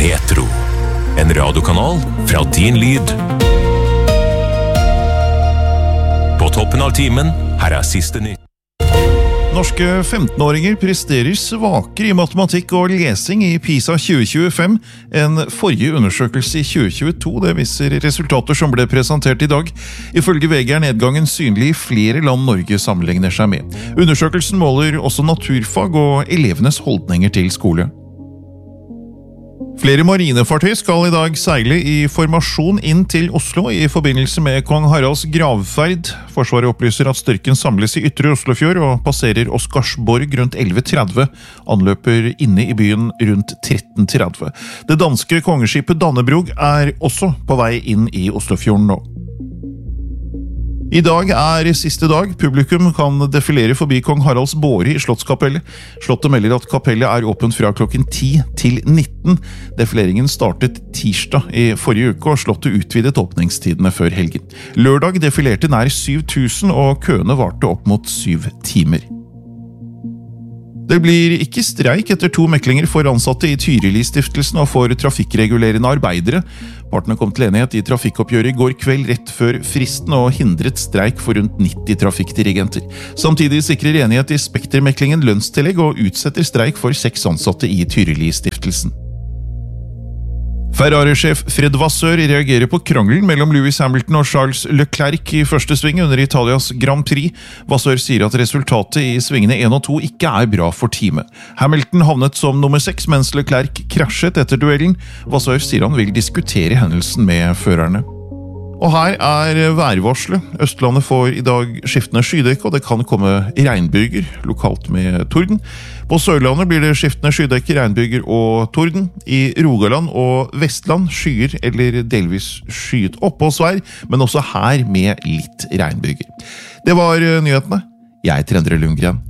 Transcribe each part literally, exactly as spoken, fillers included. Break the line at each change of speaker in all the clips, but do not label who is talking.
Metro. En radiokanal fra din lyd. På toppen av timen, her er siste nytt.
Norske femtenåringer presterer svakere i matematikk og lesing i PISA tjue tjuefem enn forrige undersøkelse i tjue tjueto. Det viser resultater som ble presentert i dag. Ifølge V G er nedgangen synlig i flere land Norge sammenligner seg med. Undersøkelsen måler også naturfag og elevenes holdninger til skole. Flere marinefartøy skal i dag seile i formasjon inn til Oslo i forbindelse med Kong Haralds gravferd. Forsvaret opplyser at styrken samles i Ytre Oslofjord og passerer Oscarsborg rundt elleve tretti. Anløper inne i byen rundt tretten tretti. Det danske kongeskipet Dannebrog er også på vei inn i Oslofjorden nå. I dag er siste dag. Publikum kan defilere forbi Kong Haralds båre i Slottskapellet. Slottet melder at kapellet er åpent fra klokken ti til nitten. Defileringen startet tirsdag i forrige uke, og Slottet utvidet åpningstidene før helgen. Lørdag defilerte nær syv tusen, og køene varte opp mot syv timer. Det blir ikke streik etter to meklinger for ansatte i Tyrili-stiftelsen og for trafikkregulerende arbeidere. Partene kom til enighet i trafikkoppgjøret i går kveld rett før fristen og hindret streik for rundt nitti trafikkdirigenter. Samtidig sikrer enighet i Spektermeklingen lønnstillegg og utsetter streik for seks ansatte i Tyrili-stiftelsen. Ferrari-sjef Fred Vasseur reagerer på krangelen mellom Lewis Hamilton og Charles Leclerc i første sving under Italias Grand Prix. Vasseur sier at resultatet i svingene én og to ikke er bra for teamet. Hamilton havnet som nummer seks, mens Leclerc krasjet etter duellen. Vasseur sier han vil diskutere hendelsen med førerne. Og her er værvarselet. Østlandet får i dag skiftende skydekke, og det kan komme regnbyger, lokalt med torden. På Sørlandet blir det skiftende skydekke, regnbyger og torden. I Rogaland og Vestland skyer eller delvis skyet oppholdsvær, men også her med litt regnbyger. Det var nyhetene. Jeg heter Endre Lundgren.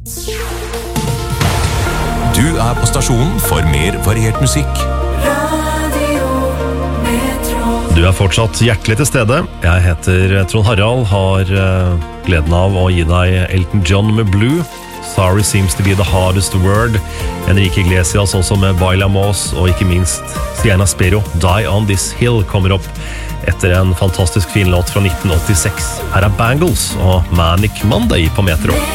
Du er på stasjonen for mer variert musikk.
Du er fortsatt hjertelig til stede. Jeg heter Trond Harald, har uh, gleden av å gi deg Elton John med Blue. Sorry seems to be the hardest word. Enrique Iglesias også med Baila Moss, og ikke minst Sienna Spero, Die on this hill, kommer opp etter en fantastisk fin låt fra nitten åttiseks. Her er Bangles og Manic Monday på Metro.